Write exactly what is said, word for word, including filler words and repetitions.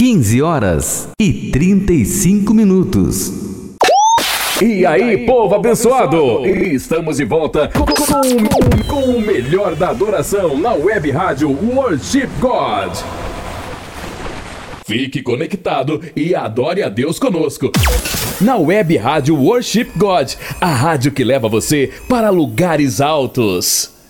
quinze horas e trinta e cinco minutos. E aí, povo abençoado! Estamos de volta com, com, com o melhor da adoração na web rádio Worship God. Fique conectado e adore a Deus conosco. Na web rádio Worship God, a rádio que leva você para lugares altos.